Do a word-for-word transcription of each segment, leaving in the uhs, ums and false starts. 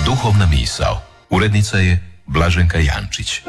Duhovna misao. Urednica je Blaženka Jančić.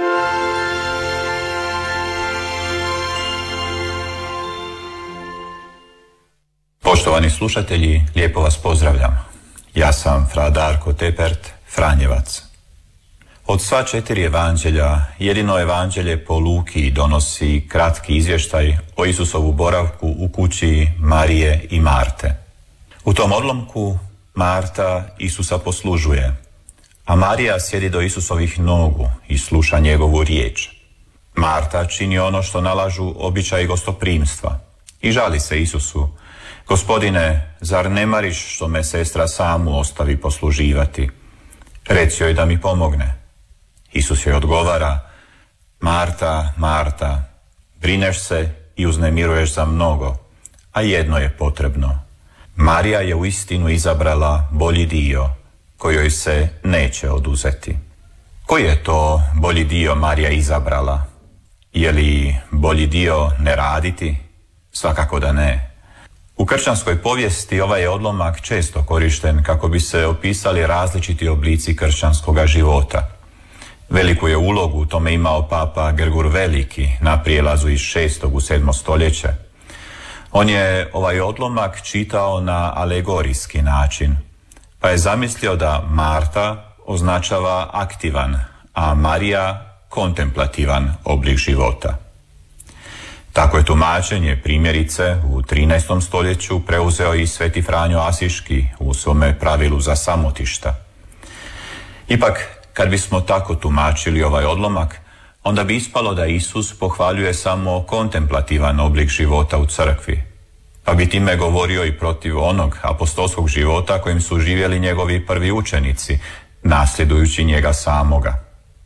Poštovani slušatelji, lijepo vas pozdravljam. Ja sam fra Darko Tepert, Franjevac. Od sva četiri evanđelja, jedino evanđelje po Luki donosi kratki izvještaj o Isusovu boravku u kući Marije i Marte. U tom odlomku Marta Isusa poslužuje, a Marija sjedi do Isusovih nogu i sluša njegovu riječ. Marta čini ono što nalažu običaji gostoprimstva i žali se Isusu: Gospodine, zar ne mariš što me sestra samu ostavi posluživati? Reci joj da mi pomogne. Isus joj odgovara: Marta, Marta, brineš se i uznemiruješ za mnogo, a jedno je potrebno. Marija je uistinu izabrala bolji dio, koji joj se neće oduzeti. Koji je to bolji dio Marija izabrala? Je li bolji dio ne raditi? Svakako da ne. U kršćanskoj povijesti ovaj je odlomak često korišten kako bi se opisali različiti oblici kršćanskoga života. Veliku je ulogu u tome imao papa Grgur Veliki na prijelazu iz šestog u sedmo stoljeće. On je ovaj odlomak čitao na alegorijski način, pa je zamislio da Marta označava aktivan, a Marija kontemplativan oblik života. Tako je tumačenje primjerice u trinaestom stoljeću preuzeo i sveti Franjo Asiški u svome pravilu za samotišta. Ipak, kad bismo tako tumačili ovaj odlomak, onda bi ispalo da Isus pohvaljuje samo kontemplativan oblik života u crkvi, pa bi time govorio i protiv onog apostolskog života kojim su živjeli njegovi prvi učenici, nasljedujući njega samoga.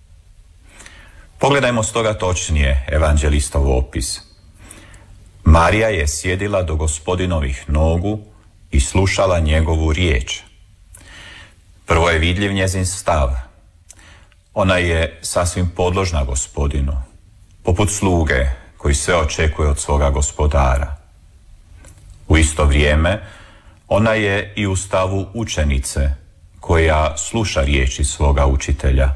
Pogledajmo stoga točnije evanđelistov opis. Marija je sjedila do Gospodinovih nogu i slušala njegovu riječ. Prvo je vidljiv njezin stav. Ona je sasvim podložna Gospodinu, poput sluge koji sve očekuje od svoga gospodara. U isto vrijeme ona je i u stavu učenice koja sluša riječi svoga učitelja.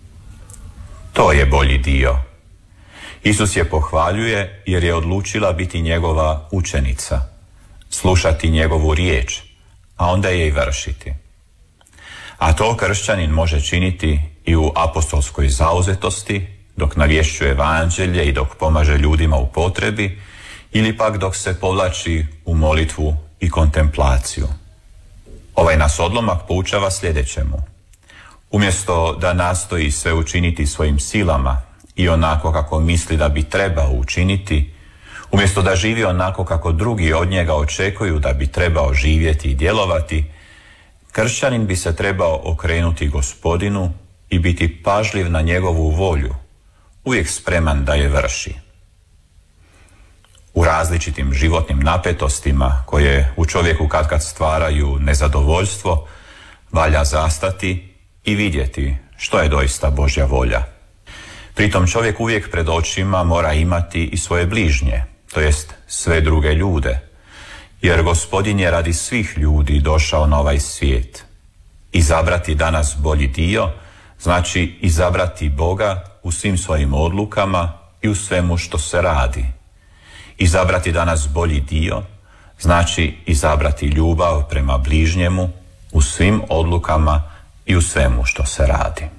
To je bolji dio. Isus je pohvaljuje jer je odlučila biti njegova učenica, slušati njegovu riječ, a onda je i vršiti. A to kršćanin može činiti i u apostolskoj zauzetosti, dok navješćuje evanđelje i dok pomaže ljudima u potrebi, ili pak dok se povlači u molitvu i kontemplaciju. Ovaj nas odlomak poučava sljedećemu. Umjesto da nastoji sve učiniti svojim silama i onako kako misli da bi trebao učiniti, umjesto da živi onako kako drugi od njega očekuju da bi trebao živjeti i djelovati, kršćanin bi se trebao okrenuti Gospodinu i biti pažljiv na njegovu volju, uvijek spreman da je vrši. U različitim životnim napetostima koje u čovjeku katkad stvaraju nezadovoljstvo, valja zastati i vidjeti što je doista Božja volja. Pritom čovjek uvijek pred očima mora imati i svoje bližnje, to jest sve druge ljude, jer Gospodin je radi svih ljudi došao na ovaj svijet. Izabrati danas bolji dio znači izabrati Boga u svim svojim odlukama i u svemu što se radi. Izabrati danas bolji dio znači izabrati ljubav prema bližnjemu u svim odlukama i u svemu što se radi.